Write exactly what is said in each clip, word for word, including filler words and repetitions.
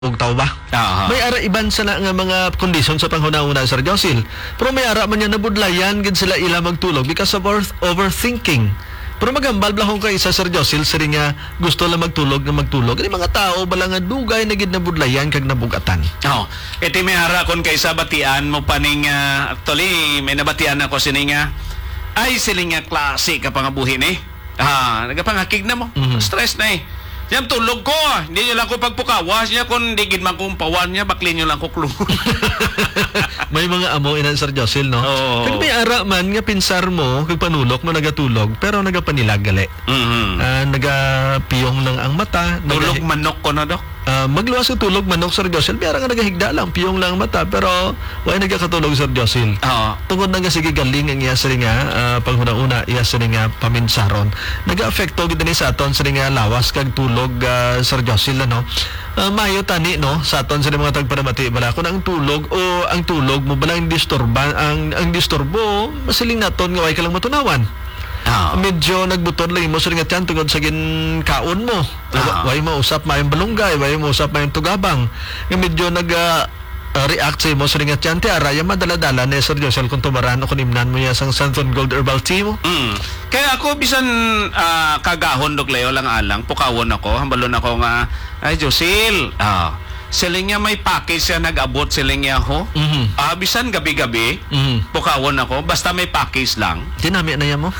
og tao ba? Aha. May ara iban sa na nga mga kondisyon sa panghuna-una, Sir Josil. Pero may ara man niya nabudlayan gid sila ila magtulog because of over- overthinking. Pero magambal blahong kay sa Sir Josil siri nga gusto lang magtulog nga magtulog. Ani mga tao bala nga dugay na gid nabudlayan kag nabugatan. Oh, iti may hara kon kay sa batian mo paning uh, actually may nabatian ako sini nga ay siling nga klase ka pangabuhin eh. Ah, nagapangakig na mo. Mhm. Stress na eh. Yan tulog ko. ah. Hindi nyo lang ko pagpukawas niya kung di gid man kong pawan niya bakli nyo lang ko klung. May mga amo inan Sir Josil, no? Oo. Kag may ara man nga pinsar mo kag panulok mo nagatulog pero nagapanilag gali. Mhm. Ah, nagapiyong lang ang mata, Tulog naga- manok ko na dok. Ah, magluwas sa tulog manok Sir Josil, pero nga nagahigda lang piyong lang ang mata pero way nagakatulog Sir Josil. Oo. Tungod na nga sige galing ang iya sa nga uh, panghuna-una iya sa nga paminsaron. Nagaapekto gid ni sa aton sa nga lawas kag tulog uh, Sir Josil ano. Uh, mayo tani no sa aton sa mga tagpanamati bala kun ang tulog o ang tulog mo bala ang disturban ang ang disturbo masiling naton nga way ka lang matunawan. Oo. Medyo nagbuton lang mo sa nga tiyan tungod sa ginkaon mo. Ah. Way mo usap mayong balunggay, way mo usap mayong tugabang. Nga medyo nag ah, ah, react sa mo sa nga tiyan ti araya madala-dala ni Sir Josel kung tumaran o kunimnan mo ya sang Santon Gold Herbal Tea mo. Mm. Kaya ako bisan ah, kagahon dok Leo lang alang pukawon ako hambalon ako nga ay Josil. Ah. Siling niya may package siya nag-abot siling niya ho. Mhm. Ah, bisan gabi-gabi Mhm. pukawon ako basta may package lang. Dinami na yan mo.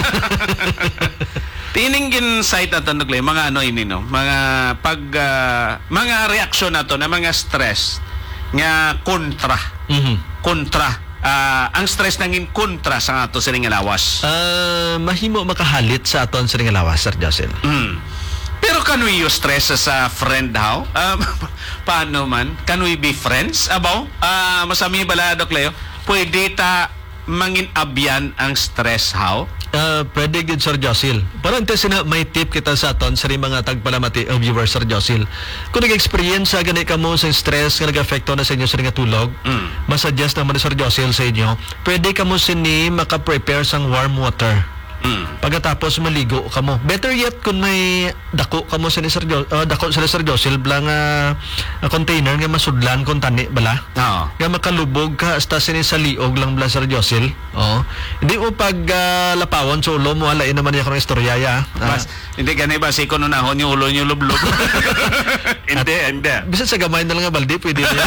Tiningin site nato dok Leo mga ano ini no mga pag ah, mga reaksyon nato na mga stress nga kontra Mhm. kontra Ah, ang stress nangin kontra sa ato siling nga lawas. Ah, mahimo makahalit sa aton sa nga lawas Sir Josel. Mm. Pero can we use stress as a friend how? Um, paano man? Can we be friends? Abaw? Ah, masami bala, Dok Leo? Pwede ta mangin abyan ang stress how? Uh, pwede gid Sir Josil. Parante sina may tip kita sa aton sa rin mga tagpalamati o viewers Sir Josil. Kung nag-experience sa gani ka mo sa stress nga nag-affecto na sa inyo sa nga tulog, Mm. masuggest naman ni Sir Josil sa inyo, pwede ka mo sini maka-prepare sang warm water. Mm. Pagkatapos maligo ka mo. Better yet kung may dako ka mo sa ni Sir Jo, uh, dako sa ni Sir Josil blang uh, container nga masudlan kung tani bala. Oo. Nga makalubog ka hasta sini sa liog lang bala Sir Josil. Oh. Hindi mo pag uh, lapawon sa ulo mo alain naman niya kung istorya ya. Ah, Mas, hindi gani ba si kuno nahon yung ulo niyo lublog? Hindi, hindi. bisan sa gamay na lang nga baldi pwede na.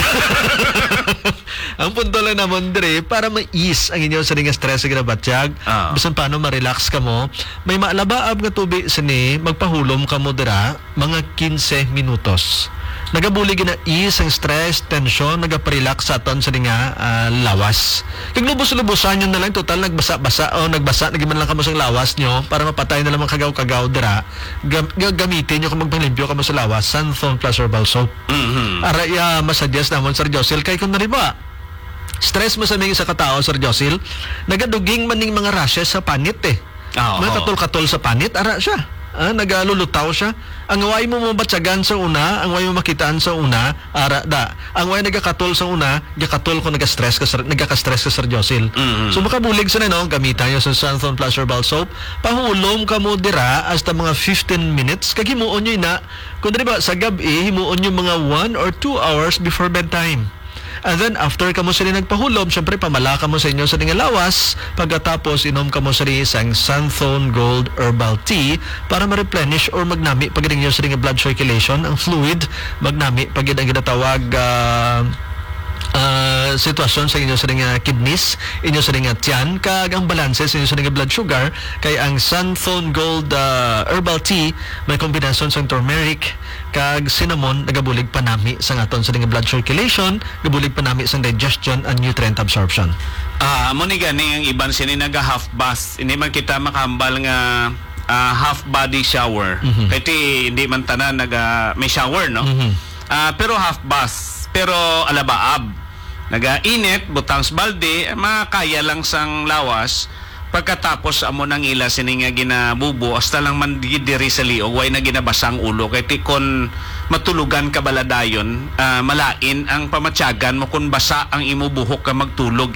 Ang punto lang naman dire para ma-ease ang inyo sa nga stress sa ginabatyag. Ah. Bisan paano ma-relax ka mo, may maalabaab nga tubig sini magpahulom ka mo dira mga quince minutos. Nagabuli gina ease ang stress, tension, nagaparelax sa aton sa nga ah, lawas. Kag lubos-lubosan yun na lang total nagbasa-basa o nagbasa nagiman lang kamo sa lawas nyo para mapatay na lang mga kagaw-kagaw dira. Gam- gamitin nyo kung magpanglimpyo kamo sa lawas, Santhon Plus Herbal Soap. Mhm. Ara ya masuggest namon Sir Josil kay kung nariba stress mo sa mga sa katao Sir Josil nagaduging maning mga rashes sa panit eh. Oo. Mga katol-katol sa panit ara siya. Ah, nagalulutaw siya. Ang way mo mabatsagan sa una, ang way mo makitaan sa una, ara da. Ang way nagakatol sa una, gakatol ko nagastress ka Sir- nagaka-stress ka Sir Josil. Mhm. So makabulig sa no, gamitan yo sa Santhon Plus Herbal Soap. Pahulom ka mo dira hasta mga fifteen minutes kag himuon nyo na kun diri ba sa gabi himuon nyo mga one or two hours before bedtime. And then after ka mo sila nagpahulom, syempre pamala ka mo sa inyo sa nga lawas. Pagkatapos inom ka mo sa isang Santhon Gold Herbal Tea para ma-replenish or magnami pag inyo sa nga blood circulation, ang fluid, magnami pag ang ginatawag ah, ah, sitwasyon sa inyo sa nga kidneys, inyo sa nga tiyan, kag ang balanse sa inyo sa nga blood sugar, kay ang Santhon Gold ah, Herbal Tea may kombinasyon sa turmeric kag cinnamon nagabulig panami sa aton sa nga blood circulation, gabulig panami sa digestion and nutrient absorption. Ah, mo ni gani ang iban sini naga half bath. Hindi man kita makahambal nga ah, half body shower. Mhm. Kaya ti, hindi man tanan naga may shower no. Mhm. Ah, pero half bath. Pero alabaab. Naga-init, butang sa balde, eh, makaya lang sang lawas. Pagkatapos amo nang ila sini nga ginabubo hasta lang man di diri sa liog way na ginabasang ulo kay ti kon matulugan ka baladayon ah, malain ang pamatyagan mo kun basa ang imo buhok ka magtulog eh.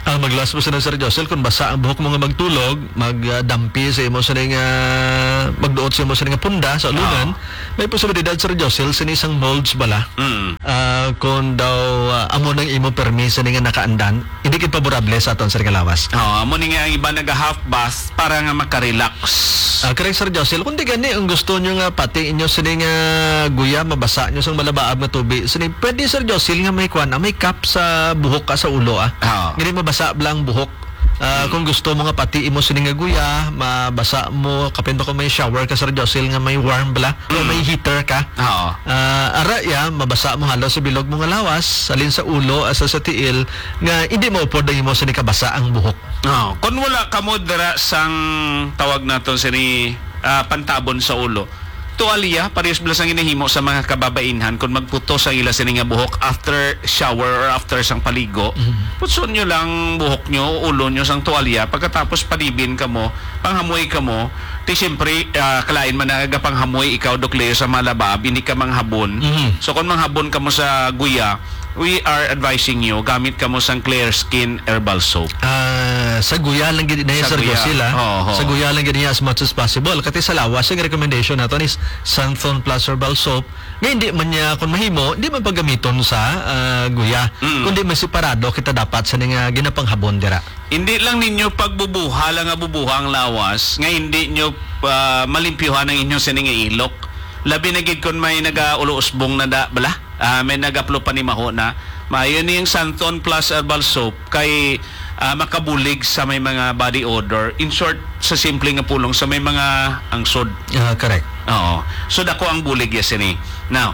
Ang maglas mo sa Sir Josel, kung basa ang buhok mo nga magtulog, magdampi sa imo sa nga magduot sa imo sa nga punda sa ulungan, may posibilidad Sir Josel sa isang molds bala. Mm. Ah, kung daw ah, amo nang imo permis sa nga nakaandan, hindi kit paborable sa aton Sir Kalawas. Oh, amo ni nga ang iba naga half bath para nga makarelax. Ah, correct Sir Josel, kung di gani ang gusto nyo nga pati inyo sa nga guya, mabasa nyo sa malabaab nga tubig, sini pwede Sir Josel nga may kwan, ah, may cup sa buhok ka sa ulo ah. Oo. Ngini mabasa blang buhok. Ah, kung gusto mo nga pati imo sini nga guya, mabasa mo kapin ba kung may shower ka Sir Josel nga may warm bala, o may heater ka. Oo. Ah, ara ya mabasa mo halos sa bilog mo nga lawas, alin sa ulo asa sa tiil nga hindi mo upod ang imo sini kabasa ang buhok. Oh, kung wala ka mo dira sang tawag naton sini ah, pantabon sa ulo. Tuwalya, parehas blas ang inahimo sa mga kababainhan kung magputo sa ila sini nga buhok after shower or after sang paligo. Mm-hmm. Putson nyo lang buhok nyo, ulo nyo sang tuwalya. Pagkatapos palibin ka mo, panghamoy ka mo, ti siyempre, ah, kalain man na panghamoy ikaw dokleo sa malabab, hindi ka manghabon. Mhm. So kung manghabon ka mo sa guya, we are advising you, gamit ka mo sang Clear Skin Herbal Soap. Ah, sa guya lang gid na Sa Sir guya. Josel ah. Oo, oo. Sa guya lang gid niya as much as possible. Kati sa lawas ang recommendation naton is Santhon Plus Herbal Soap. Nga hindi man niya kung mahimo, hindi man paggamiton sa ah, guya. Mm. Kundi may separado kita dapat sa nga ginapanghabon dira. Hindi lang ninyo pagbubuha lang nga bubuha ang lawas, nga hindi nyo ah, malimpyuhan ang inyo sining nga ilok. Labi na gid kon may naga-ulo-usbong na da, bala, ah, may nagaplo pa ni maho na, maayon ni yung Santhon Plus Herbal Soap kay ah, makabulig sa may mga body odor. In short, sa simple nga pulong sa may mga angsod. Ah, correct. Oo. So dako ang bulig ya sini. Now,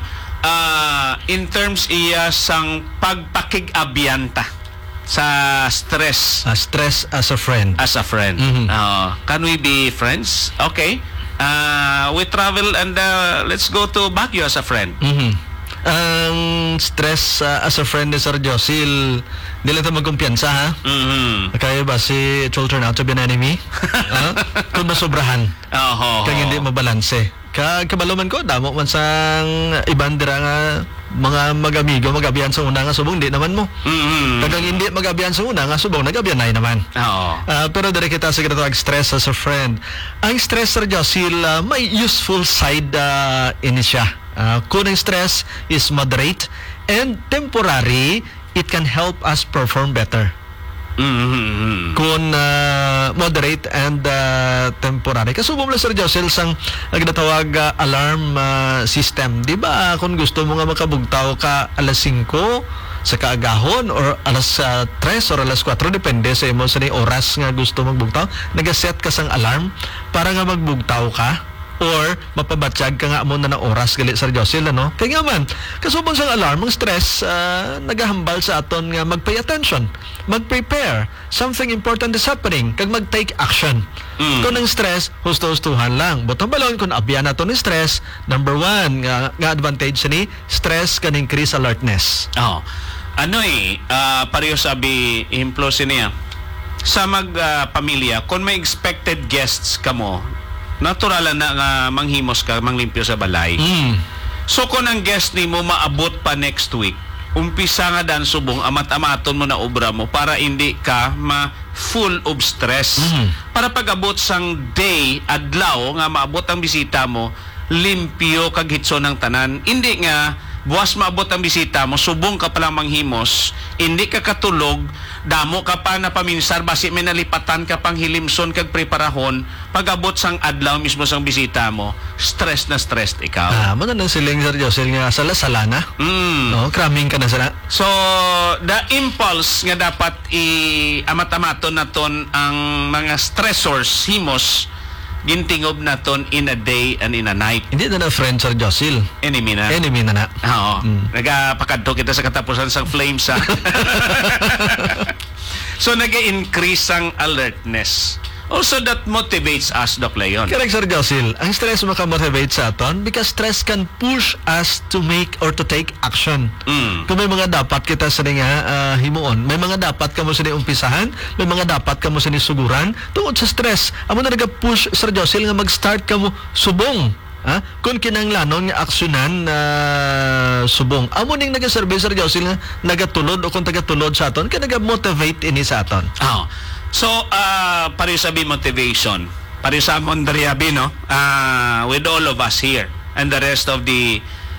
uh, in terms iya sang pagpakig-abyanta sa stress Ah, stress as a friend. as a friend. Mhm. Oo. Can we be friends? Okay. Uh, we travel and uh, let's go to Baguio as a friend. Mhm. Ang stress ah, as a friend ni Sir Josel, di lang ito magkumpiyansa ha. Mhm. Kaya ba si it will turn out to be an enemy? Ah? Kung masobrahan. Oho. Kaya hindi mabalanse. Kag kabaluman ko, damo man sang ibang dira nga mga mag-amigo, mag-abiyan sa una nga subong, di naman mo. Mhm. Kagang hindi mag-abiyan sa una nga subong, nag-abiyan na naman. Oo. Ah, pero dire kita sa ginatawag stress as a friend. Ang stress Sir Josel, ah, may useful side uh, ini siya. Uh, kung ang stress is moderate and temporary, it can help us perform better. Mhm. Kung ah, moderate and ah, temporary. Kasubong lang Sir Josel sang nagdatawag ah, alarm ah, system. Di ba kung gusto mo nga makabugtaw ka alas singko sa kaagahon or alas uh, tres or alas kwatro, depende sa imo sa ni oras nga gusto magbugtaw, nagaset ka sang alarm para nga magbugtaw ka or mapabatsyag ka nga mo na na oras gali Sir Josel ano. Kaya nga man, kasubong sang alarm, ang stress ah, nagahambal sa aton nga mag-pay attention, mag-prepare. Something important is happening, kag mag-take action. Mm. Kung ang stress, husto-hustuhan lang. Butang balon, kung abyan nato ni stress, number one, nga, nga advantage sa ni, stress can increase alertness. Oh. Ano eh, ah, pareho sabi, implo niya, sa mag-pamilya, kung may expected guests ka mo, natural na nga manghimos ka, manglimpyo sa balay. Mm. So kung ang guest ni mo maabot pa next week, umpisa nga dan subong amat-amaton mo na obra mo para hindi ka ma full of stress. Mhm. Para pag-abot sang day, adlaw nga maabot ang bisita mo, limpyo kag hitso ng tanan. Hindi nga buwas maabot ang bisita mo, subong ka palang manghimos, hindi ka katulog, damo ka pa na paminsar, basi may nalipatan ka pang hilimson kag preparahon, pag-abot sang adlaw mismo sang bisita mo, stress na stressed ikaw. Ah, mo na nang siling Sir Josel nga sala-sala na. Mm. No, cramming ka na sala. So, the impulse nga dapat i-amat-amaton naton ang mga stressors, himos, gintingob naton in a day and in a night. Hindi na na friend Sir Josel. Enemy na. Enemy na na. Oo. Mm. Nagapakadto kita sa katapusan sang flames ha. So, nag-increase ang alertness. Also, that motivates us, Doc Leon. Correct, Sir Josel. Ang stress makamotivate sa aton because stress can push us to make or to take action. Mm. Kung may mga dapat kita sa nga ah, himuon, may mga dapat ka mo sa ni umpisahan, may mga dapat ka mo sa ni suguran, tungod sa stress. Amo na nag-push, Sir Josel, nga mag-start ka mo subong Ha? Kung kinanglanon nga aksyonan na subong. Amo ning nagaserbe Sir Josil nga nagatulod o kung tagatulod sa aton, kaya nagamotivate ini sa aton. Oh. So, uh, pareho sabi motivation. Pareho sa Mondriabi, no? Uh, with all of us here and the rest of the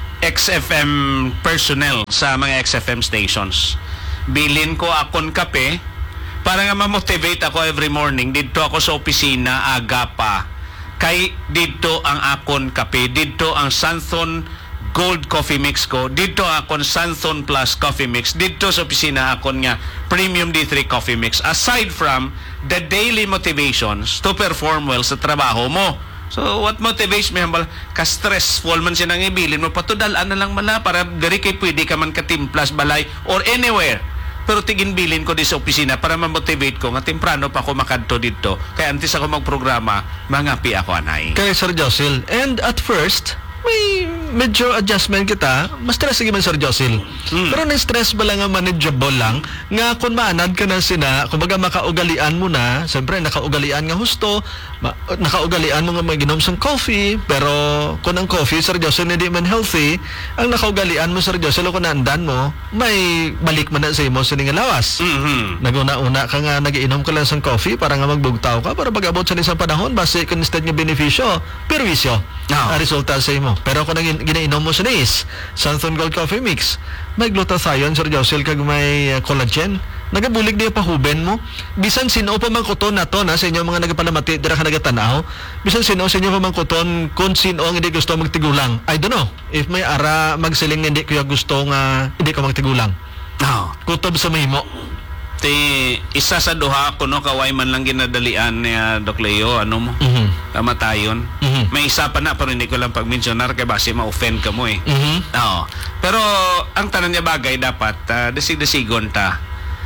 X F M personnel sa mga X F M stations. Bilin ko akon kape para nga ma-motivate ako every morning. Dito ako sa opisina, aga pa. Kay dito ang akon kape. Dito ang Santhon Gold Coffee Mix ko. Dito akon Santhon Plus Coffee Mix. Dito sa opisina akon nga Premium D three Coffee Mix. Aside from the daily motivations to perform well sa trabaho mo. So, what motivates me, hambal, ka-stressful man siya nang ibilin mo, patudalaan na lang mala para dari kay pwede ka man katimplas balay or anywhere. Pero tigin bilin ko di sa opisina para ma-motivate ko nga temprano pa ako makadto dito. Kaya antes ako magprograma, mangapi ako anay. Kay Sir Josil. And at first, may medyo adjustment kita. Mas stress sige man Sir Josil. Mm. Pero na-stress ba lang nga manageable lang? Nga kung maanad ka na sina, kumbaga makaugalian mo na, siyempre nakaugalian nga husto, ma- nakaugalian mo nga maginom sang coffee, pero kung ang coffee, Sir Josil, hindi man healthy, ang nakaugalian mo, Sir Josil, kung naandan mo, may balik man na sa imo sa nga lawas. Mm-hmm. Naguna-una ka nga nagiinom ka lang sang coffee para nga magbugtaw ka, para pag-abot sa isang panahon, base kung instead nga benepisyo, perwisyo, Oh. ang resulta sa imo. Pero kung naging ginainom mo sa nis, Santhon Gold Coffee Mix, may glutathione, Sir Josil, kag may uh, collagen, nagabulig niya pahuben mo. Bisan sino pa man kuton na to na sa inyo mga nagapalamati, dira ka nagatanaw. Bisan sino sa inyo pa man kuton kung sino ang hindi gusto magtigulang. I don't know. If may ara magsiling hindi ko gusto nga hindi ko magtigulang. Oh. Kutob sa mahimo. Ti, isa sa duha ko no, kaway man lang ginadalian ni uh, Doc Leo, ano mo? Mhm. Kamatayon. Mhm. May isa pa na, pero hindi ko lang pag-mentionar kaya base ma-offend ka mo eh. Mhm. Oo. Pero ang tanan niya bagay dapat uh, desig-desigon ta.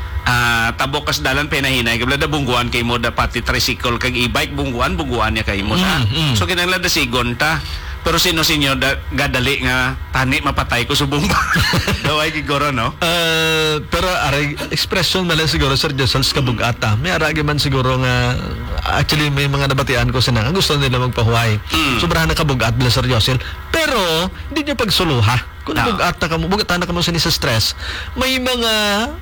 Ah, tabokas dalan pinahinay kabla da bungguan kay mo dapat ti tricycle kag e-bike bungguan bungguan niya kay mo ta. Mm, mm. So kinahanglan desigon ta. Pero sino sinyo da, gadali nga tani mapatay ko subong ba? Daway gigoro no. Uh, pero aray expression na lang siguro Sir Josil sa kabugata. May aragi man siguro nga actually may mga nabatian ko sina ang gusto nila magpahuway. Mm. Sobrahan na kabugat bila Sir Josil. Pero hindi niya pagsuluha. Kung No. bugata ka mo, bugata na ka mo sa sa stress, may mga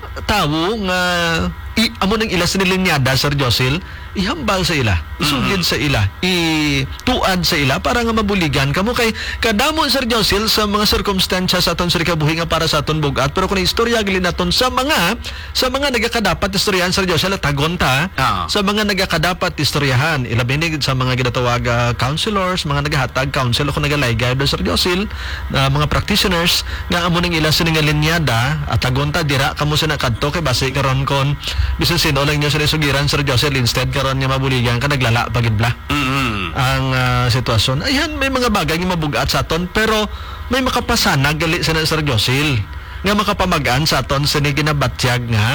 tao nga i, amo ng ila sinilinyada Sir Josil, ihambal sa ila, isugid sa ila, ituad sa ila para nga mabuligan kamo kay kadamo Sir Josil sa mga circumstances sa aton sa kabuhi nga para sa aton bugat. Pero kung istorya gili naton sa mga sa mga nagakadapat istoryahan Sir Josil at tagonta Ah. sa mga nagakadapat istoryahan ilabinig sa mga ginatawag uh, counselors, mga nagahatag counsel o kung nagalayga do Sir Josil na mga practitioners nga amo ning ila siningalinyada at tagonta dira kamo sa nakadto kay base karon kon bisan sino lang niyo sa sugiran Sir Josil instead karon nga mabuligan ka naglala pagidbla Mm. ang uh, sitwasyon. Ayan, may mga bagay nga mabugat sa aton pero may makapasana gali sa Sir Josil nga makapamagaan sa aton sa ni ginabatyag nga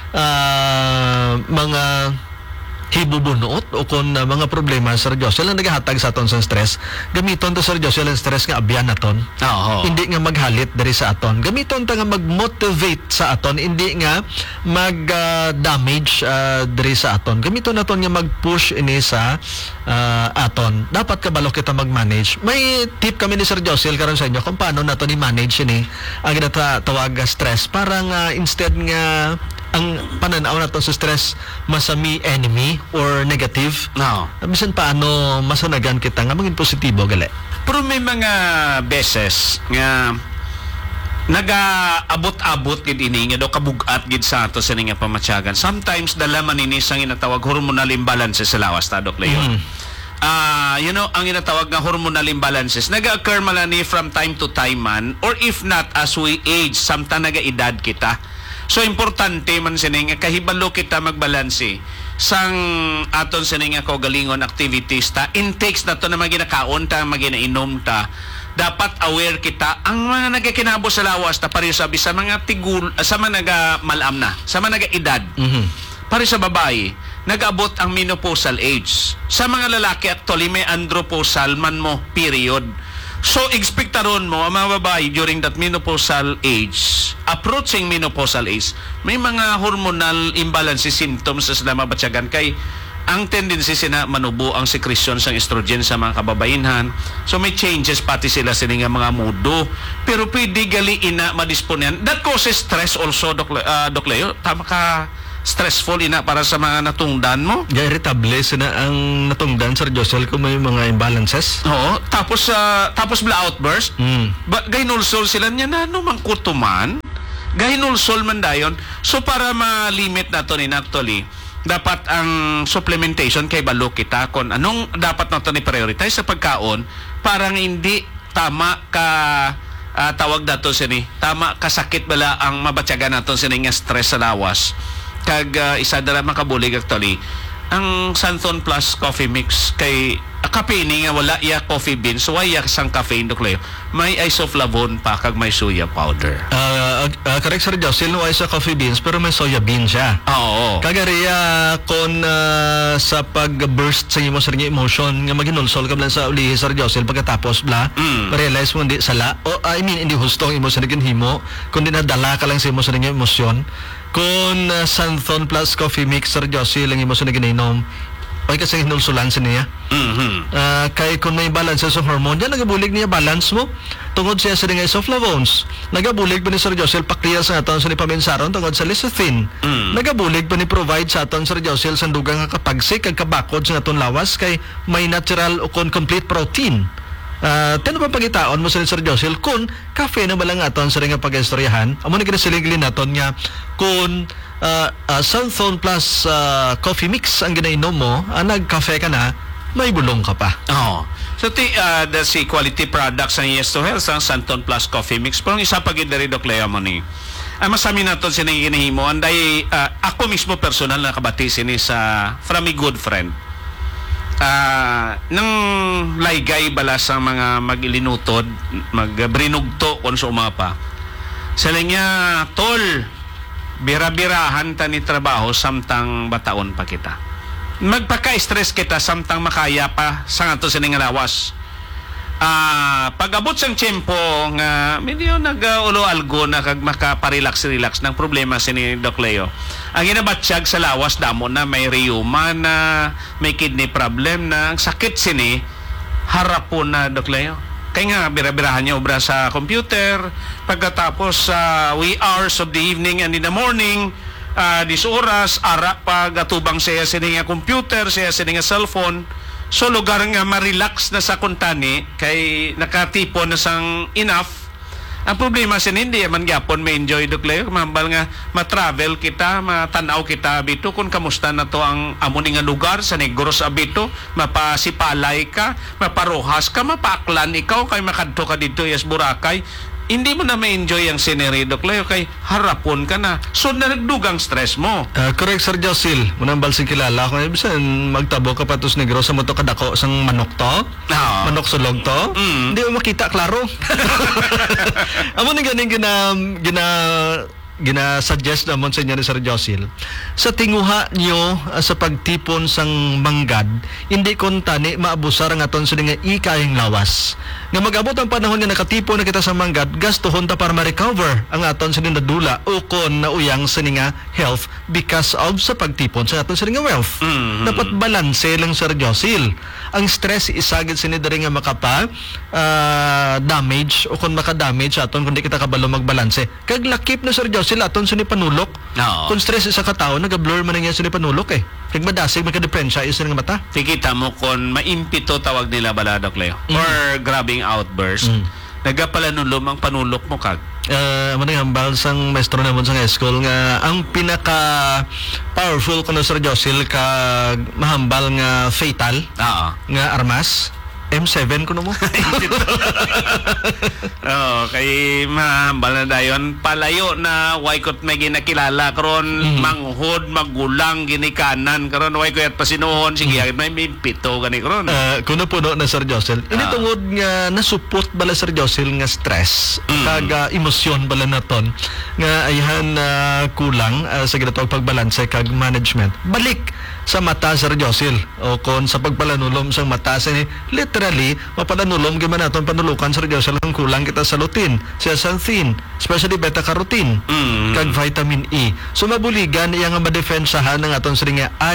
uh, mga hibubunot o kung uh, mga problema Sir Josil ang nagahatag sa aton sa stress gamiton to Sir Josil ang stress nga abyan naton. Oo. Hindi nga maghalit diri sa aton. Gamiton ta nga mag-motivate sa aton, hindi nga mag-damage uh, diri sa aton. Gamiton naton nga mag-push ini sa uh, aton. Dapat kabalo kita mag-manage. May tip kami ni Sir Josil karon sa inyo kung paano nato ni manage ini ang ginatawag nga stress para nga instead nga ang pananaw nato sa stress masami enemy or negative. No. Bisan paano masanagan kita nga maging positibo gali. Pero may mga beses nga naga-abot-abot gid ini nga daw kabugat gid sa ato sa nga pamatyagan. Sometimes dala man ini sang inatawag hormonal imbalances sa lawas ta Doc Leon. Mm. Ah, you know, ang inatawag nga hormonal imbalances naga-occur malani from time to time man or if not as we age samtang naga-edad kita. So importante man sini nga kahibalo kita magbalanse sang aton sini nga kaugalingon activities ta intakes na to na maginakaon ta maginainom ta dapat aware kita ang mga nagakinabo sa lawas ta pareho sabi sa mga tigul sa mga naga malam na sa mga naga edad Mhm. pareho sa babae nag-abot ang menopausal age sa mga lalaki actually may andropausal man mo period. So, expectaron mo, ang mga babae during that menopausal age, approaching menopausal age, may mga hormonal imbalance symptoms na sila mabatyagan kay ang tendency sina manubo ang secretion sa estrogen sa mga kababainhan. So may changes pati sila sila nga mga mudo. Pero pwede gali ina madisponen. That causes stress also, Doc, uh, Doc Leo. Tama ka, stressful ina para sa mga natungdan mo. Gaya irritable sina ang natungdan, Sir Josel, kung may mga imbalances. Oo. Tapos, uh, tapos bla outburst. Mm. Ba, gahinulsol sila niya na ano mang kutuman. Gahinulsol man dayon. So para ma-limit na to ni actually, dapat ang supplementation kay balo kita kung anong dapat nato ni prioritize sa pagkaon parang hindi tama ka uh, tawag dato sini tama kasakit bala ang mabatyagan naton sini nga stress sa lawas kag uh, isa dala makabulig actually ang Santon Plus Coffee Mix kay uh, caffeine nga wala iya coffee beans so why iya sang caffeine Doc Leo may isoflavone pa kag may soya powder. Uh, uh, correct, Sir Josel, no ay sa coffee beans pero may soya bean siya. Oo. Kagariya kon uh, sa pag-burst sa imo sa emotion nga maginulsol ka lang sa ulihi, Sir Josel, pagkatapos bla Mm. ma-realize mo hindi sala o I mean hindi hustong imo sa himo kundi nadala ka lang sa imo sa emosyon kung uh, Santon Plus Coffee Mix, Sir Josel, lang imo sa naginom ay kasi hinulsulan sa niya. Mhm. Uh, kay kung may balance sa hormone yan, nagabulig niya balance mo tungod siya sa nga isoflavones. Nagabulig pa ni Sir Josel pa-clear sa aton sa ni pamensaron tungod sa lecithin. Mm. Nagabulig pa ni provide sa aton Sir Josel sa dugang nga kapagsik kag kabakod sa aton lawas kay may natural o kon complete protein. Uh, tino pa pagitaon mo sa ni Sir Josel kung kafe na balang aton sa nga pag-istoryahan amo na kinasiligli naton nga kung uh, uh, Santon Plus uh, Coffee Mix ang ginainom mo, uh, nag-cafe ka na, may bulong ka pa. Oh. So ti uh, the si quality products ang Yes to Health ang Santon Plus Coffee Mix pero ang isa pa gid diri Doc Leo mo ni. Ang masami naton sini ginahimo anday uh, ako mismo personal na kabati sini sa from a good friend. Ah, uh, nang laygay bala sa mga magilinutod, magbrinugto kon sa umapa. Sila nga tol bira-birahan ta ni trabaho samtang bataon pa kita. Magpaka-stress kita samtang makaya pa sa ngato sining lawas. Ah, pag-abot sang tiyempo nga medyo nag-ulo algo na kag makaparelax-relax ng problema sini Doc Leo. Ang ginabatsyag sa lawas damo na may rheuma na, may kidney problem na, ang sakit sini harapon na Doc Leo. Kaya nga, bira-birahan niya obra sa computer, pagkatapos sa uh, wee hours of the evening and in the morning, uh, dis oras, ara pag atubang siya siya nga computer, siya siya nga cellphone, so lugar nga ma-relax na sa kuntani, kay nakatipon na sang enough. Ang problema sin hindi man gyapon may enjoy Doc Leo mambal nga ma-travel kita matanaw kita bito kung kamusta na to ang amo ni nga lugar sa Negros abito mapasipalay ka maparohas ka mapaklan ikaw kay makadto ka dito yes Boracay hindi mo na ma-enjoy ang scenery Doc Leo kay harapon ka na so na nagdugang stress mo. Uh, correct, Sir Josil. Munang balsing kilala ko. Ibisan magtabo ka patos negro sa moto kadako sang manok to. No. Manok sulog to. Mm. Hindi mo makita, klaro. Amo ni ganing gina gina gina-suggest namon sa inyo ni Sir Josil. Sa tinguha nyo uh, sa pagtipon sang manggad, hindi kon tani maabusar ang aton sa nga ikayang lawas. Nga mag-abot ang panahon nga nakatipon na kita sa manggad, gastuhon ta para ma-recover ang aton sa nadula o kon nauyang sa nga health because of sa pagtipon sa aton sa nga wealth. Mm-hmm. Dapat balanse lang Sir Josil. Ang stress isagid sini diri nga makapa uh, damage o kon maka-damage aton kundi kita kabalo magbalanse. Kag lakip na Sir Josil sila aton sini panulok. No. Kung stress sa katao, naga-blur man nga sini panulok eh. Kag madasig magka-depresya isa nga mata. Tikita mo kung maimpito tawag nila bala Doc Leo Mm. or grabbing outburst. Mm. Nagapalanulom ang panulok mo kag. Uh, ano nga hambal sang maestro namon sa school nga ang pinaka powerful kuno Sir Josil kag mahambal nga fatal Oo. nga armas M seven kuno mo. Oo, kay mahambal na dayon palayo na way kot may ginakilala karon Mhm. manghod magulang ginikanan karon way ko at pasinuhon sige may pito gani karon. Uh, kuno puno na Sir Josil. Ini Ah. tungod nga nasupot bala Sir Josil nga stress Mm. kag uh, emosyon bala naton nga ayhan uh, kulang uh, sa ginatawag pagbalanse kag management. Balik sa mata Sir Josil o kon sa pagpalanulom sang mata sa ni literally mapalanulom gyud man naton panulukan Sir Josil ang kulang kita sa lutein, sa xanthin, especially beta carotene Mm. kag vitamin E. So mabuligan iya nga madefensahan ng aton sa nga eye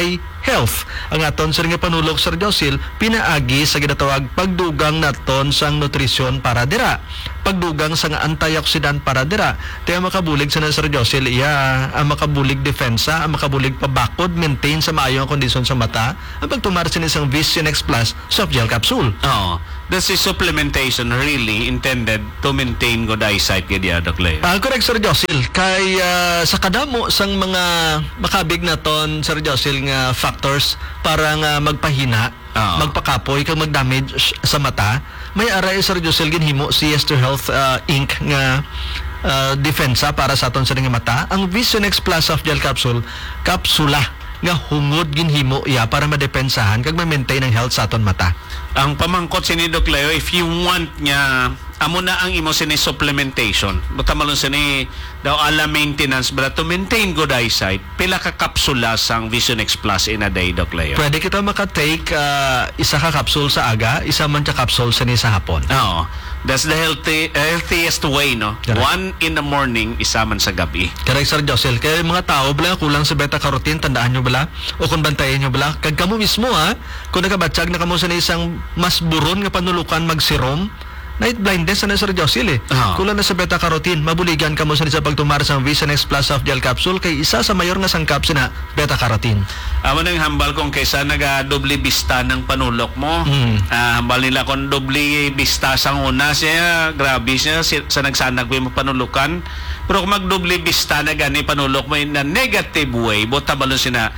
health. Ang aton sir nga panulok Sir Josil pinaagi sa ginatawag pagdugang naton sang nutrisyon para dira. Pagdugang sa nga antioxidant para dira. Kaya makabulig sa na Sir Josil iya ang makabulig defensa, ang makabulig pabakod, maintain sa maayo ang kondisyon sa mata, ang pagtumar sa isang Vision X Plus soft gel capsule. Oh, this is supplementation really intended to maintain good eyesight gid ya Doc Leo. Ah, correct Sir Josil. Kay ah, sa kadamo sang mga makabig naton Sir Josil nga factors para nga magpahina, Oo. magpakapoy kag magdamage sa mata, may aray Sir Josil ginhimo si Esther Health ah, Incorporated nga ah, defensa para sa aton sa nga mata. Ang Vision X Plus soft gel capsule, kapsula nga hungod ginhimo iya para madepensahan kag ma-maintain ang health sa aton mata. Ang pamangkot sini Doc Leo, if you want nga amo na ang imo sini supplementation, buta malon sini daw ala maintenance but to maintain good eyesight, pila ka kapsula sang Vision X Plus in a day Doc Leo? Pwede kita maka-take ah, isa ka capsule sa aga, isa man ka capsule sa ni sa hapon. Oo. That's the healthy, healthiest way, no? Correct. One in the morning, isa man sa gabi. Correct, Sir Josil. Kaya mga tao, bala, kulang sa beta-carotene, tandaan nyo bala? O kung bantayan nyo bala? Kag kamo mismo, ha? Kung nakabatsag na kamo sa isang mas buron nga panulukan magsirom, night blindness na Sir Josil eh. Ah. Kulang na sa beta-carotene, mabuligan kamo sa isa pagtumar sa Vision X Plus soft gel capsule kay isa sa mayor nga sangkap sina beta-carotene. Amo nang hambal kung kaysa naga-doble bista ng panulok mo. Mm. Ah, hambal nila kung doble bista sang una siya, grabe siya si- sa nagsanag mo panulukan. Pero kung mag-doble bista na gani panulok mo in a negative way, bota balon sina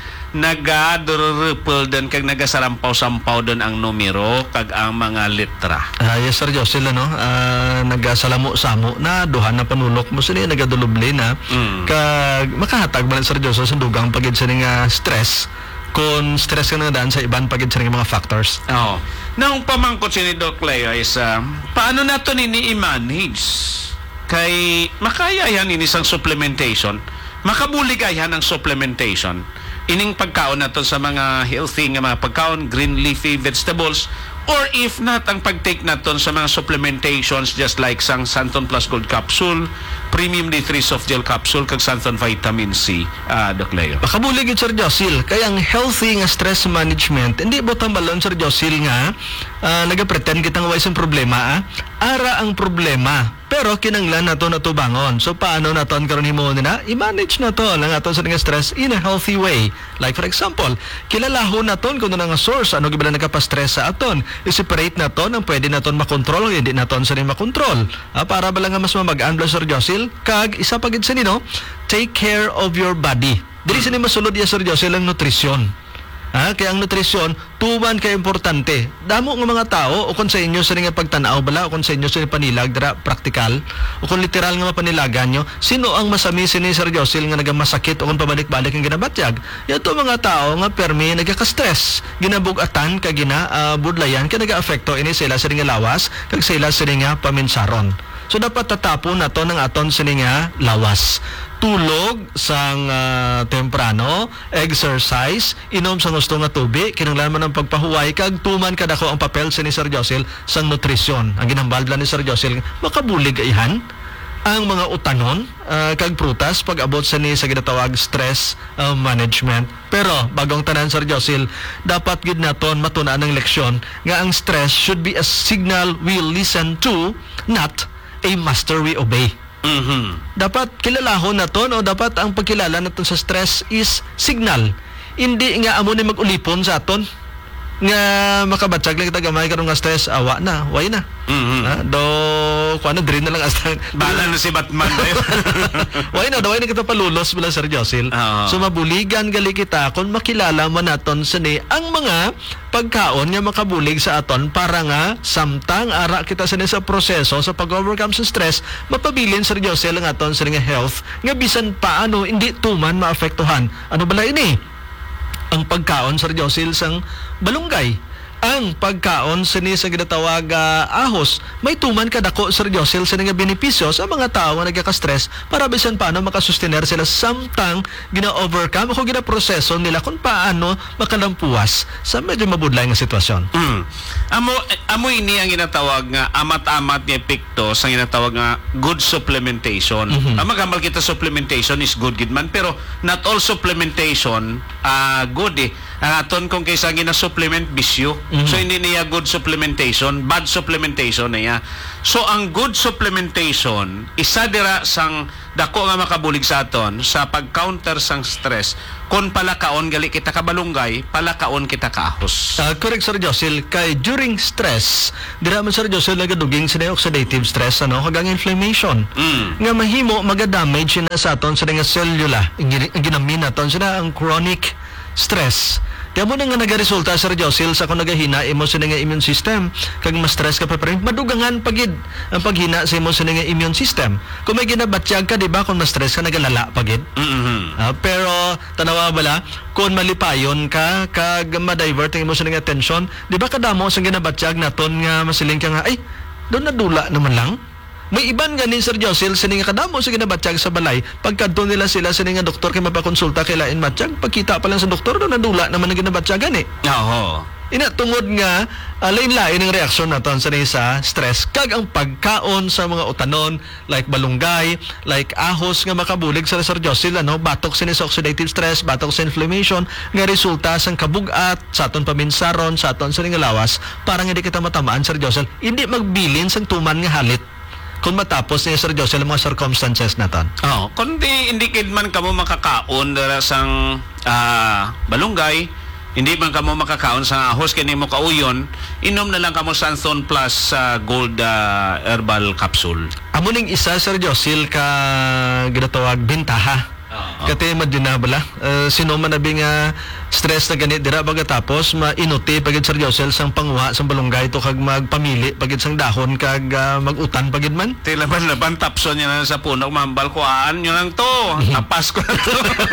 naga-ripple doon kag nagasarampaw-sampaw doon ang numero kag ang mga letra. Ah, yes, Sir Josil, ano? Ah, nagasalamo-samo na duha na panulok mo sila nagadulubli na Mm. kag makahatag man Sir Josil sa dugang pagid sa nga stress kung stress ka na daan sa iban pagid sa nga mga factors. Oo. Nang pamangkot si ni Doc Leo is uh, paano nato nini i-manage? Kay makaya yan ini sang supplementation. Makabulig ayan ang supplementation. Ining pagkaon nato sa mga healthy nga mga pagkaon, green leafy vegetables, or if not, ang pag-take naton sa mga supplementations just like sang Santon Plus Gold Capsule, Premium D three Soft Gel Capsule, kag Santon Vitamin C, uh, Doc Leo. Makabulig yun, Sir Josil. Kaya ang healthy nga stress management, hindi ba tambalon, Sir Josil, nga uh, nagapretend kitang wais ang problema, ah? Ara ang problema. Pero kinanglan nato na tubangon. So paano naton karon himo na i-manage nato ang aton sa nga stress in a healthy way. Like for example, kilalahon naton kung ano nga source, ano gibala nagapa-stress sa aton. I-separate naton ang pwede naton makontrol, hindi naton sa ni makontrol. Ah, para bala nga mas mamagaan Sir Josil, kag isa pagid sa nino, take care of your body. Dili sa ni masulod ya Sir Josil ang nutrisyon. Ah, kaya ang nutrisyon tuman kay importante. Damo nga mga tao o kung sa inyo sa nga pagtanaw bala o kung sa inyo sa panilag dira praktikal o kung literal nga mapanilagan nyo, sino ang masami sini Sir Josil nga nagamasakit o kung pabalik-balik ang ginabatyag? Yato mga tao nga permi nagaka-stress, ginabugatan kag gina uh, budlayan kay naga-apekto ini sila sa nga lawas kag sila sa nga paminsaron. So dapat tatapon nato ng aton sa nga lawas. Tulog sang uh, temprano, exercise, inom sa gusto nga tubig, kinanglaman ng pagpahuway, kag tuman kadako ang papel sa ni Sir Josil sang nutrisyon. Ang ginambaldla ni Sir Josil, makabulig ihan ang mga utanon, uh, kag prutas, pag abot sa ni sa ginatawag stress uh, management. Pero, bagong tanan Sir Josil, dapat gid naton matunaan ng leksyon nga ang stress should be a signal we listen to, not a master we obey. Mhm. Dapat kilalahon naton o dapat ang pagkilala naton sa stress is signal. Hindi nga amo ni mag-ulipon sa aton nga makabatsag lang kita gamay karon nga stress, awa na, way na. Mhm. Ha? Do kuano drin na lang asta. Bala na si Batman. Way na, do way na kita palulos bala Sir Josil. Oo. So mabuligan gali kita kung makilala man naton sini ang mga pagkaon nga makabulig sa aton para nga samtang ara kita sini sa proseso sa pag-overcome sa stress, mapabilin Sir Josil ang aton sa nga health nga bisan paano hindi tuman maapektuhan. Ano bala ini? Ang pagkaon Sir Josil sang balunggay. ang pagkaon sini sa ginatawag ah, ahos may tuman kadako Sir Josel sa nga benepisyo sa mga tao nga nagka-stress para bisan paano makasustener sila samtang gina-overcome o gina-proseso nila kung paano makalampuas sa medyo mabudlay nga sitwasyon. Mm. Amo amo ini ang ginatawag nga amat-amat ni epekto sa ginatawag nga good supplementation. Mhm. Ang magamal kita supplementation is good gid man pero not all supplementation ah good eh. Ang aton kung kaysa gina-supplement bisyo. Mhm. So hindi niya good supplementation, bad supplementation niya. So ang good supplementation isa dira sang dako nga makabulig sa aton sa pag-counter sang stress kon palakaon gali kita kabalunggay, palakaon kita kaahos. Uh, correct Sir Josel, kay during stress dira man Sir Josel nagaduging sa oxidative stress ano kagang inflammation. Mm. Nga mahimo maga-damage na sa aton sa nga selula ang gin- ang ginamin naton sila ang chronic stress. Kaya mo na nga nagaresulta Sir Josel sa kung nagahina imo sa nga immune system kag ma-stress ka pa rin madugangan pagid ang paghina sa imo sa nga immune system. Kung may ginabatyag ka di ba kung ma-stress ka nagalala pagid. Mhm. Ah, pero tanawa bala kung malipayon ka kag ma-divert ang imo sa nga attention di ba kadamo sa ginabatyag naton nga masiling ka nga ay doon nadula naman lang. May iban ganin Sir Josel sa nga kadamo sa ginabatyag sa balay pagkadto nila sila sa nga doktor kay mapakonsulta kay lain matiyag pagkita pa lang sa doktor doon nadula naman ang ginabatyagan eh. Oo. Ina tungod nga uh, lain-lain ang reaksyon naton sa sa stress kag ang pagkaon sa mga utanon like balunggay, like ahos nga makabulig sa Sir Josel ano batok sini sa oxidative stress, batok sa inflammation nga resulta sang kabug-at sa aton paminsaron sa aton sa nga lawas para nga di kita matamaan Sir Josel hindi magbilin sang tuman nga halit kung matapos ni Sir Josel ang mga circumstances naton. Oh, kundi hindi kid man kamo makakaon dara sang ah, balunggay, hindi man kamo makakaon sa ahos kini mo kauyon, inom na lang kamo Santhon Plus sa Gold ah, Herbal Capsule. Amo ning isa Sir Josel ka ginatawag bentaha. Oo. Kati madina bala uh, sino man nabi nga stress na ganit dira pagkatapos mainuti pagid Sir Josel sang panguha sang balunggay to kag magpamili pagid sang dahon kag uh, magutan pagid man. Tila man laban tapson niya na sa puno mambal ko aan nyo lang to. Tapas ko na to.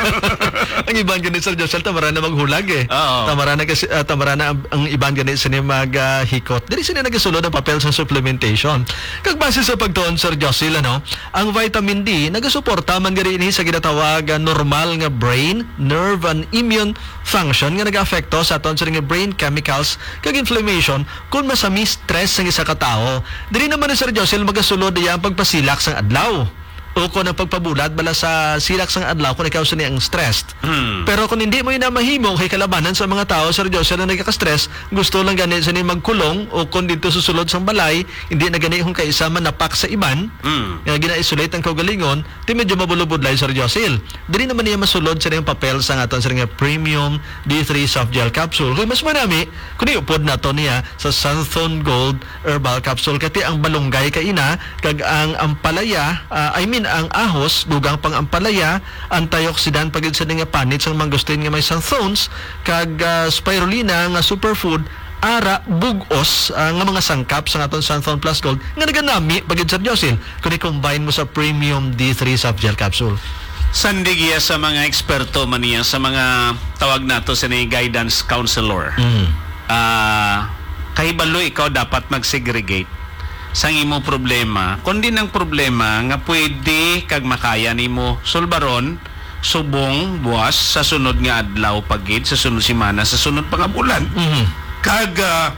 Ang iban ganit Sir Josel tamara na maghulag eh. Oo. Tamara na kasi uh, tamara na ang, ang iban ganit sini mag uh, hikot. Diri sini nagasulod ang papel sa supplementation. Kag base sa pagtuon Sir Josel ano, ang vitamin D nagasuporta man gani ini sa ginatawag uh, normal nga brain, nerve and immune function nga nag-afekto sa aton sa nga brain chemicals kag inflammation kung masami stress sang isa ka tawo. Diri naman ni Sir Josel magasulod iya ang pagpasilak sang adlaw. O kung ang pagpabulat bala sa silak sang adlaw kung ikaw sa ang stressed. Hmm. Pero kung hindi mo yun na mahimo kay kalabanan sa mga tao Sir Josel na nagka-stress, gusto lang gani sa ni magkulong o kung dito susulod sang balay, hindi na gani kung kaisa manapak sa iban, Mm. nga gina-isolate ang kaugalingon, di medyo mabulubudlay Sir Josel. Dili naman niya masulod sa niyang papel sa aton sa nga premium D three soft gel capsule. Kung mas manami, kung iupod na to niya sa Santhon Gold Herbal Capsule kati ang balunggay kaina kag ang ampalaya, uh, I mean ang ahos dugang pang ampalaya, antioxidant pagid sa nga panit sang mangustin nga may xanthones kag uh, spirulina nga superfood ara bugos uh, nga mga sangkap sa aton Santhon Plus Gold nga naganami pagid Sir Josel kung i-combine mo sa premium D three soft gel capsule. Sandigiya sa mga eksperto man niya sa mga tawag nato sa ni guidance counselor. Mm. Ah, kahibalo ikaw dapat mag-segregate sang imo problema. Kundi ng problema nga pwede kag makaya nimo sulbaron subong buwas sa sunod nga adlaw pagid sa sunod semana sa sunod pa nga bulan. Mhm. Kag ah,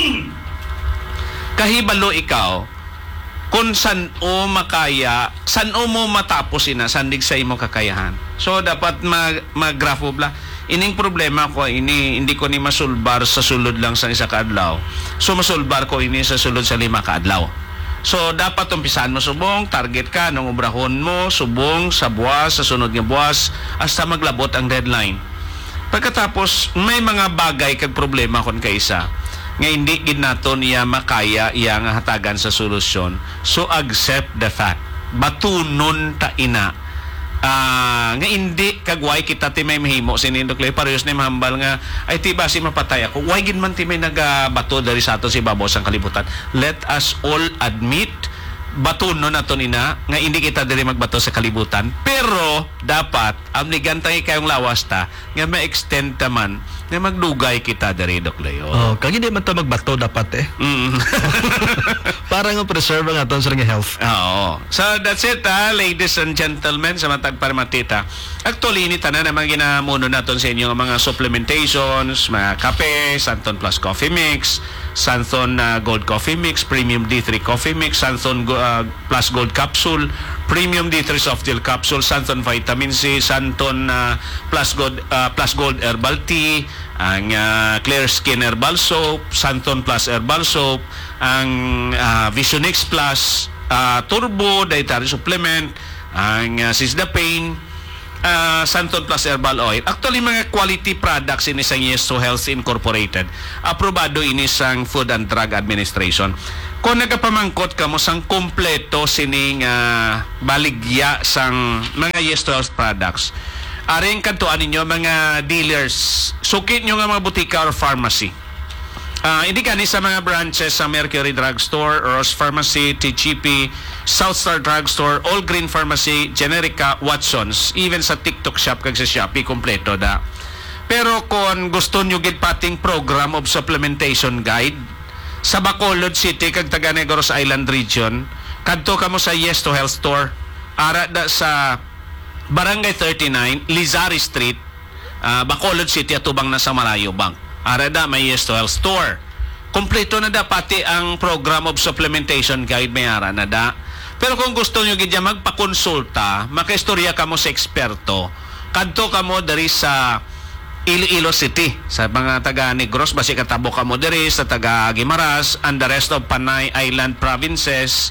kahibalo ikaw kung san o makaya, san o mo matapos ina, sandig sa imo kakayahan. So, dapat mag, mag-grapho bla. Ining problema ko, ini, hindi ko ni masulbar sa sulod lang sa isa kaadlaw. So, masulbar ko ini sa sulod sa lima kaadlaw. So, dapat umpisahan mo subong, target ka, nung ubrahon mo, subong, sa buwas, sa sunod nga buwas, hasta maglabot ang deadline. Pagkatapos, may mga bagay kag problema kon kaisa nga hindi gid nato niya makaya iya nga hatagan sa solusyon. So accept the fact. Batunon ta ina. Ah, nga hindi kagway kita ti may mahimo sinindok lay parehas ni mahambal nga ay ti basi mapatay ako. Why gid man ti may nagabato dari sa ato si babaw sang kalibutan. Let us all admit batuno na to nina nga hindi kita diri magbato sa kalibutan, pero dapat ang nigantay kayong lawas ta nga ma-extend taman nga magdugay kita diri Doklayo. Oh, kag hindi man ta magbato dapat eh. Mm. Para nga preserve ang aton sa nga health. Oo. So that's it, ha, ladies and gentlemen, sa matag parmatita. Actually, ini tanan naman ginamuno naton sa inyo ang mga supplementations, mga kape, Santon Plus Coffee Mix, Santon uh, Gold Coffee Mix, Premium D three Coffee Mix, Santon uh, Plus Gold Capsule, Premium D three Soft Gel Capsule, Santon Vitamin C, Santon uh, Plus Gold uh, Plus Gold Herbal Tea, ang uh, Clear Skin Herbal Soap, Santon Plus Herbal Soap, ang uh, Visionix Plus uh, Turbo Dietary Supplement, ang uh, Sisdapane, uh, Santon Plus Herbal Oil. Actually, mga quality products ini sa Yes to Health Incorporated. Aprobado ini sang Food and Drug Administration. Kung nagapamangkot ka mo sang kompleto sining uh, baligya sang mga Yes to Health products, aring kantuan ninyo mga dealers, sukit nyo nga mga butika or pharmacy. Uh, hindi ka ni sa mga branches sa Mercury Drugstore, Ross Pharmacy, T G P, Southstar Drugstore, All Green Pharmacy, Generica, Watsons, even sa TikTok shop kag sa Shopee, kompleto da. Pero kung gusto nyo gid pating program of supplementation guide, sa Bacolod City kag taga Negros Island region, kadto kamo sa Yes to Health Store, ara da sa Barangay thirty-nine, Lizari Street, uh, Bacolod City, atubang na sa Malayo Bank. Arada may Yes to Health Store. Kompleto na da pati ang program of supplementation guide may ara na da. Pero kung gusto nyo gidya magpakonsulta, makaistorya ka mo sa eksperto, kadto ka mo dari sa Iloilo City, sa mga taga Negros, basi katabo ka mo dari sa taga Guimaras and the rest of Panay Island provinces.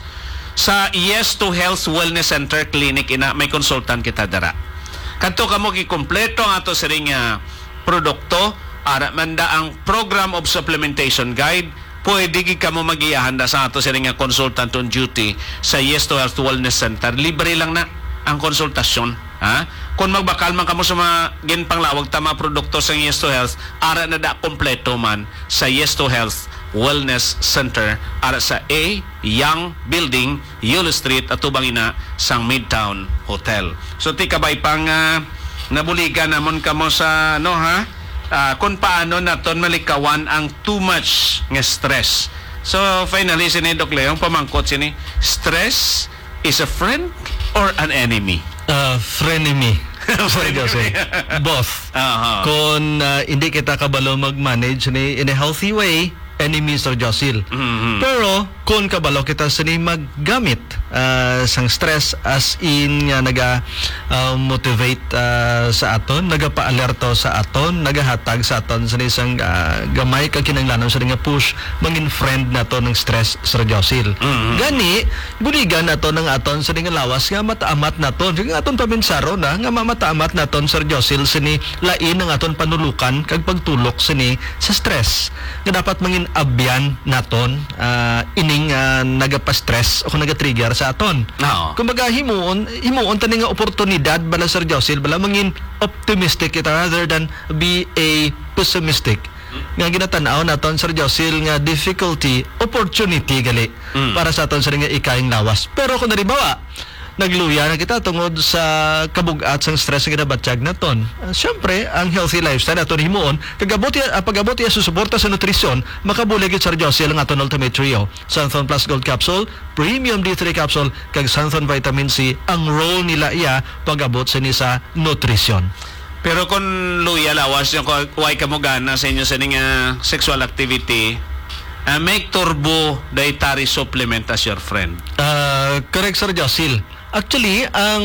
Sa Yes to Health Wellness Center Clinic ina may consultant kita dara. Kadto ka mo gikompleto ang ato sa ring uh, produkto. Ara manda ang program of supplementation guide, pwede gid kamo magiyahanda sa ato sa ring consultant on duty sa Yes to Health Wellness Center. Libre lang na ang konsultasyon, ha? Kung magbakal man kamo sa mga ginpanglawag ta mga produkto sa Yes to Health, ara na da kompleto man sa Yes to Health Wellness Center ara sa A Young Building, Yulo Street, atubang ina sang Midtown Hotel. So ti kabay pang uh, nabuligan namon kamo sa no ha? Uh, kung paano naton malikawan ang too much nga stress. So finally sini Doc Leong pamangkot sini, stress is a friend or an enemy? Uh, frenemy. Sorry, Jose. Both. Uh-huh. Kung uh, hindi kita kabalo mag-manage ni in a healthy way, enemy Sir Josil. Mm-hmm. Pero kung kabalo kita sini maggamit uh, sang stress as in nga naga uh, motivate uh, sa aton, nagapa-alerto sa aton, nagahatag sa aton sa isang uh, gamay kag kinahanglanon sa nga push mangin friend nato ng stress Sir Josil. Mm-hmm. Gani buligan nato ng aton sa nga lawas nga mataamat naton nga aton paminsaro na nga mamataamat naton Sir Josil sini lain ng aton panulukan kag pagtulok sini sa stress nga dapat mangin abyan naton uh, ining uh, nagapa-stress o kung naga-trigger sa aton. No. Kumbaga himuon himuon tani nga oportunidad bala Sir Josil bala mangin optimistic kita rather than be a pessimistic. Nga ginatanaw naton Sir Josil nga difficulty opportunity gali Mm. para sa aton sa nga ikaing lawas. Pero kung naribawa nagluya na kita tungod sa kabugat sang stress nga ginabatyag naton. Uh, Siyempre, ang healthy lifestyle naton himuon, kagabot ya uh, pagabot ya susuporta sa nutrisyon, makabulig gid Sir Josil ang aton Ultimate Trio, Santhon Plus Gold Capsule, Premium D three Capsule, kag Santhon Vitamin C. Ang role nila iya pagabot sa ni sa nutrisyon. Pero kung luya lawas yung why ka mo gana sa inyo sa ning uh, sexual activity, uh, make turbo dietary supplement as your friend. Uh, correct Sir Josil. Actually, ang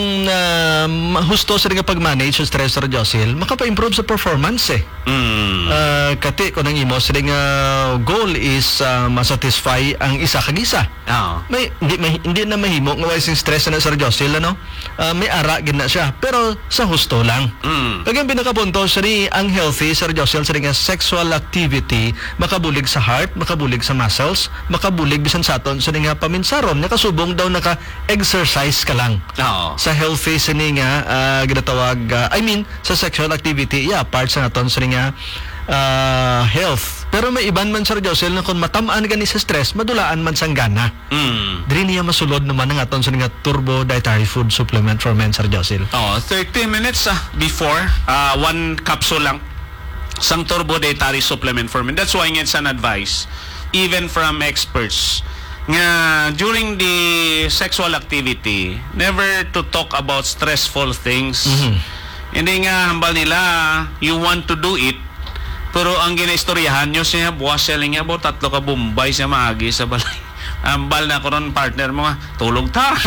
uh, husto sa nga pag-manage sa stress Sir Josil, makapa-improve sa performance eh. Mm. Uh, kati ko nang imo sa nga goal is uh, masatisfy ang isa kag isa. Oh. May hindi, may, hindi na mahimo nga wala sing stress na Sir Josil ano. Uh, may ara gid na siya pero sa husto lang. Mm. Kag ang pinakapunto sa ni ang healthy Sir Josil sa nga sexual activity makabulig sa heart, makabulig sa muscles, makabulig bisan sa aton sa nga paminsaron nga kasubong daw naka-exercise ka lang. Oo. Sa healthy sa ni nga uh, ginatawag uh, I mean sa sexual activity yeah part sa naton sa ni nga ah, health. Pero may iban man Sir Josel na kung matamaan gani sa stress, madulaan man sang gana. Mm. Diri niya masulod naman ang aton sa nga turbo dietary food supplement for men Sir Josel. Oh, thirty minutes ah, before, uh, one capsule lang sang turbo dietary supplement for men. That's why it's an advice, even from experts, nga during the sexual activity, never to talk about stressful things. Mhm. Hindi nga hambal nila, you want to do it, pero ang ginaistoryahan nyo siya, buwas siya lang nga, bo, tatlo ka Bombay siya maagi sa balay. Ambal na ko ron, partner mo nga, tulog ta.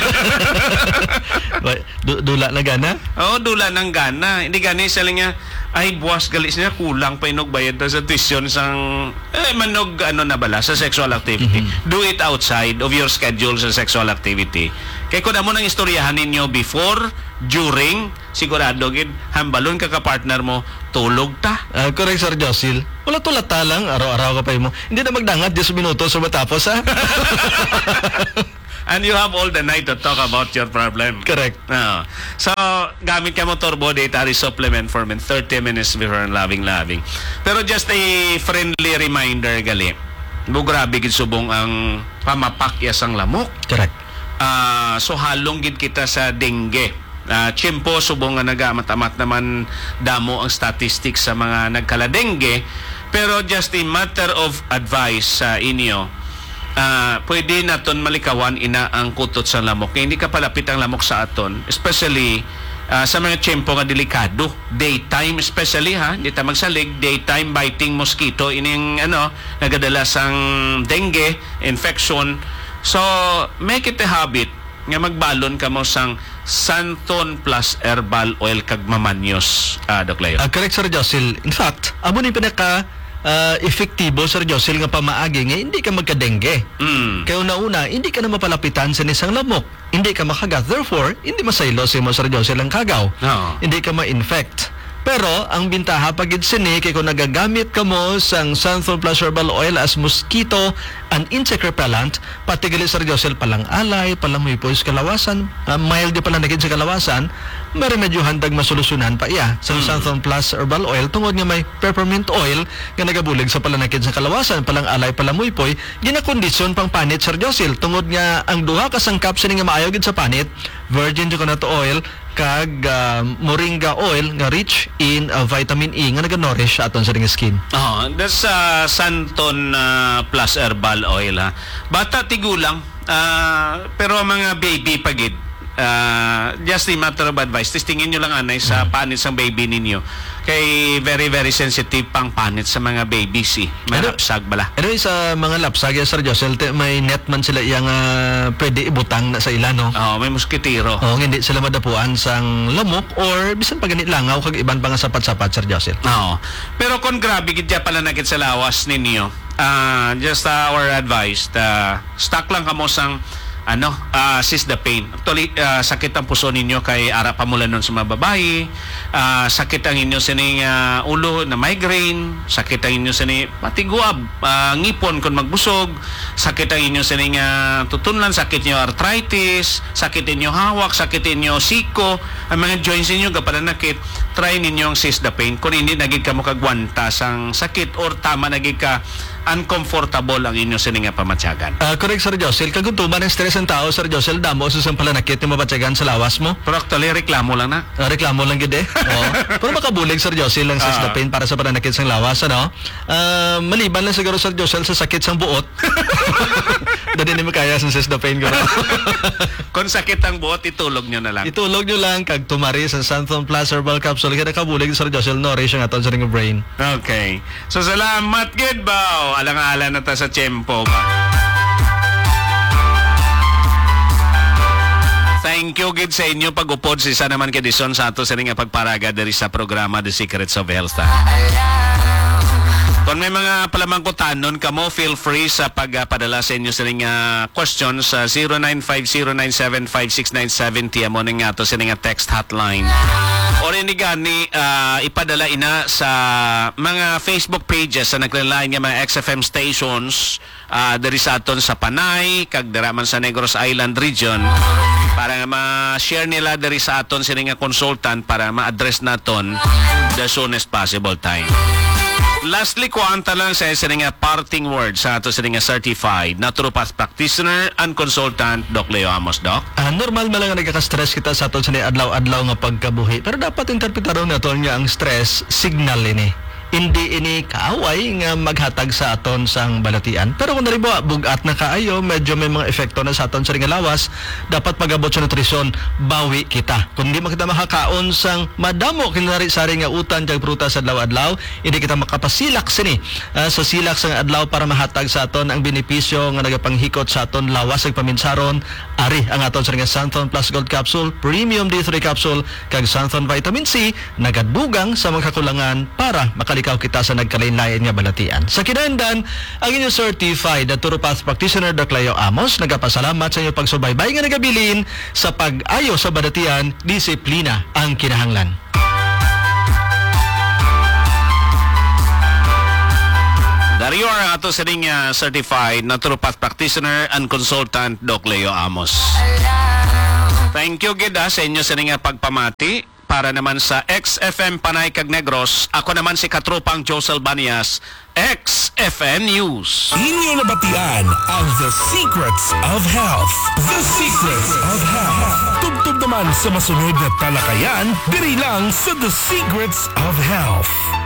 Du- dula na gana? Oo, dula ng gana. Hindi gani siya lang nga, ay buwas galis niya, kulang pa inog bayad ta sa tuition sang, eh, manog ano na bala, sa sexual activity. Mm-hmm. Do it outside of your schedule sa sexual activity. Kaya kung mo nang istoryahan ninyo before, during, sigurado gid hambalon ka ka-partner mo, tulog ta. Ah, correct Sir Josel. Wala tulata lang, araw-araw ka pa mo. Hindi na magdangat ten minutos sa matapos ha. And you have all the night to talk about your problem. Correct. Ah. So, gamit ka mo turbo dietary supplement for men thirty minutes before loving-loving. Pero just a friendly reminder gali. Bo grabe gid subong ang pamapakyas ang lamok. Correct. Ah, so halong gid kita sa dengue. Uh, Chimpo, subong nga nagamat-amat naman damo ang statistics sa mga nagkala-dengue. Pero just a matter of advice sa inyo, uh, pwede naton malikawan ina ang kutot sa lamok. Kaya hindi ka palapit ang lamok sa aton. Especially uh, sa mga chimpo nga delikado. Daytime especially ha. Hindi ta magsalig. Daytime biting mosquito. Ining ano, nagadala sang dengue, infection. So, make it a habit nga magbalon ka mo sang Santon plus herbal oil kag mamanyos, ah, Doc Leo. Ah, correct Sir Josel. In fact, amo ni pinaka ah, efektibo Sir Josel nga pamaagi nga hindi ka magka-dengue. Mm. Kaya una-una, hindi ka na mapalapitan sa nisang lamok. Hindi ka makagat. Therefore, hindi masaylo si mo Sir Josel ang kagaw. Oo. Hindi ka ma-infect. Pero, ang bintaha pagid sini, kay kung nagagamit ka mo sang Santhol plus herbal oil as mosquito and insect repellent, pati gali Sir Josel palang alay, palang may pois kalawasan, uh, mild di pala nakid sa kalawasan, may remedyo handag masolusyonan pa iya sa Mm. Santhol plus herbal oil tungod nga may peppermint oil nga nagabulig sa palanakid sa kalawasan, palang alay, palang muypoy, ginakondisyon pang panit Sir Josel tungod nga ang duha ka sangkap sini nga maayo gid sa panit, virgin coconut oil kag uh, moringa oil nga rich in uh, vitamin E nga naga-nourish sa aton sa ring skin. Oh, that's uh, Santon uh, plus herbal oil ha. Bata tigulang, uh, pero mga baby pagid. Uh, just a matter of advice. Testingin nyo lang anay sa panit sa baby ninyo. Kay very very sensitive pang panit sa mga babies eh. Malapsag bala. Anyway, sa mga lapsag, Sir Josel, te- may net man sila iyang uh, pwede ibutang na sa ila, no? Oh, may mosquitero. O, hindi sila madapuan sang lamok or bisan pa ganit langaw kag iban pa nga sapat-sapat, Sir Josel. Oo. Pero kung grabe gidya pala nakit sa lawas ninyo, ah just our advice, uh, stock lang kamo sang ano, uh, sis the pain. Actually, uh, sakit ang puso ninyo kay ara pa mula nun sa mga babae, uh, sakit ang inyo sa uh, ulo na migraine, sakit ang inyo sa matiguab, uh, ngipon kung magbusog, sakit ang inyo sa uh, tutunlan, sakit nyo arthritis, sakit inyo hawak, sakit inyo siko, ang mga joints ninyo kapalanakit, try ninyo ang sis the pain. Kung hindi nagig ka mo kagwanta sang sakit or tama nagig ka uncomfortable ang inyo sa nga pamatyagan. Uh, correct, Sir Josel. Kaguntuman ng stress ang tao, Sir Josel, damo sa isang palanakit yung mabatyagan sa lawas mo. Pero actually, reklamo lang na. Uh, reklamo lang gid eh. Oo. Pero makabulig Sir Josel lang sa Ah. pain para sa pananakit sang lawas ano. Uh, maliban lang siguro Sir Josel sa sakit sang buot. Dali ni makaya sa pain ko. Kung sakit ang buot, itulog nyo na lang. Itulog nyo lang kag tumari sa Santhon Plus Herbal Capsule kada kabulig Sir Josel nourish ang aton sa ring brain. Okay. So, salamat, Gidbaw. Alang-alang na ta sa tiyempo ba? Thank you, Gid, sa inyo pag-upod. Si isa naman kadison sa ato sa ring pagparaga dari sa programa The Secrets of Health. Kung may mga palamangkutanon ka mo, feel free sa pagpadala sa inyo sa ring uh, questions sa zero nine five zero nine seven five six nine seven t mo ning ato sa ring text hotline. O rin ni gani uh, ipadala ina sa mga Facebook pages sa naglalaan nga mga X F M stations uh, dari sa aton sa Panay kag daraman sa Negros Island region para nga ma-share nila dari sa aton sa ring consultant para ma-address naton the soonest possible time. Lastly, kuanta lang sa isa nga parting word sa ato sa nga certified naturopath practitioner and consultant Doc Leo Amos, Doc. Ah, normal man lang nga nagka-stress kita sa aton sa ni adlaw-adlaw nga pagkabuhi. Pero dapat interpretaron naton nga ang stress signal ini. Hindi ini kaaway nga maghatag sa aton sang balatian. Pero kung naribo, bugat na kaayo, medyo may mga efekto na sa aton sa ring lawas, dapat pagabot sa nutrisyon, bawi kita. Kung hindi mo kita makakaon sang madamo kinari sa ring nga utan jag prutas sa adlaw-adlaw, hindi kita makapasilak sini uh, sa silak sang adlaw para mahatag sa aton ang benepisyo nga nagapanghikot sa aton lawas ug paminsaron. Ari ang aton sa ring Santhon Plus Gold Capsule, Premium D three Capsule, kag Santhon Vitamin C, nagadugang sa mga kakulangan para makalikaw ikaw kita sa nagkalain-lain nga balatian. Sa kinahanglan, ang inyong certified naturopath practitioner Doc Leo Amos nagapasalamat sa inyong pagsubaybay nga nagabilin sa pag-ayo sa balatian, disiplina ang kinahanglan. Dario ang ato sa ring uh, certified naturopath practitioner and consultant Doc Leo Amos. Thank you gid ah, sa inyo sa ring uh, pagpamati. Para naman sa X F M Panay kag Negros, ako naman si Katropang Josel Banias, X F M News. Inyo nabatian ang The Secrets of Health. The Secrets of Health. Tugtog naman sa masunod na talakayan, diri lang sa The Secrets of Health.